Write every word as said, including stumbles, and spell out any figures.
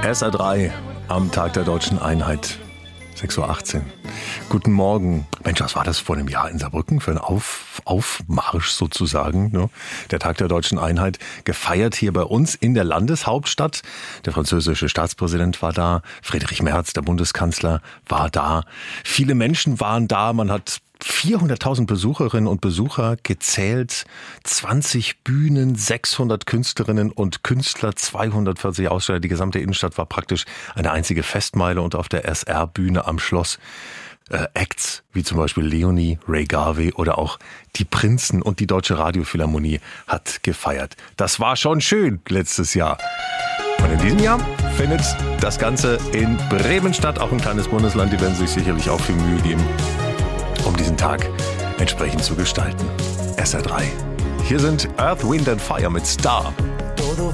S R drei am Tag der Deutschen Einheit. sechs Uhr achtzehn. Guten Morgen. Mensch, was war das vor einem Jahr in Saarbrücken für ein Auf, Aufmarsch sozusagen? Ne? Der Tag der Deutschen Einheit, gefeiert hier bei uns in der Landeshauptstadt. Der französische Staatspräsident war da, Friedrich Merz, der Bundeskanzler, war da. Viele Menschen waren da, man hat vierhunderttausend Besucherinnen und Besucher gezählt, zwanzig Bühnen, sechshundert Künstlerinnen und Künstler, zweihundertvierzig Aussteller. Die gesamte Innenstadt war praktisch eine einzige Festmeile und auf der S R-Bühne am Schloss äh, Acts wie zum Beispiel Leonie, Ray Garvey oder auch die Prinzen und die Deutsche Radiophilharmonie hat gefeiert. Das war schon schön letztes Jahr. Und in diesem Jahr findet das Ganze in Bremen statt, auch ein kleines Bundesland, die werden sich sicherlich auch viel Mühe geben, um diesen Tag entsprechend zu gestalten. S R drei. Hier sind Earth, Wind and Fire mit Star. Todo